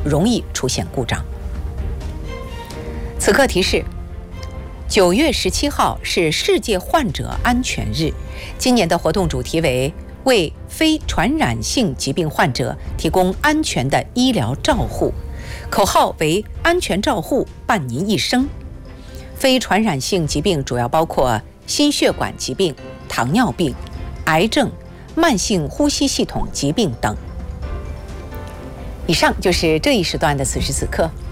容易出现故障。此刻提示：9月17号是世界患者安全日，今年的活动主题为为非传染性疾病患者提供安全的医疗照护，口号为安全照护伴您一生。非传染性疾病主要包括心血管疾病、糖尿病、癌症、慢性呼吸系统疾病等。以上就是这一时段的此时此刻，